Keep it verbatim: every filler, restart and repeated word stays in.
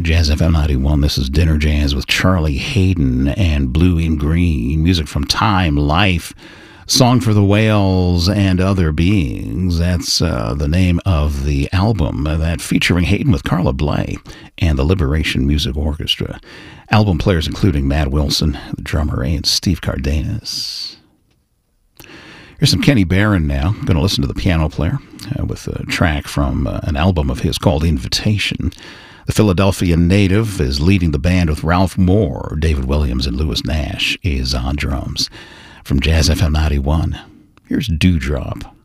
Jazz F M ninety-one, this is Dinner Jazz with Charlie Haden and Blue in Green. Music from Time, Life, Song for the Whales, and Other Beings. That's uh, the name of the album, uh, that featuring Haden with Carla Bley and the Liberation Music Orchestra. Album players including Matt Wilson, the drummer, and Steve Cardenas. Here's some Kenny Barron now. I'm going to listen to the piano player uh, with a track from uh, an album of his called Invitation. The Philadelphia native is leading the band with Ralph Moore. David Williams and Lewis Nash is on drums. From Jazz F M ninety-one, here's Dewdrop.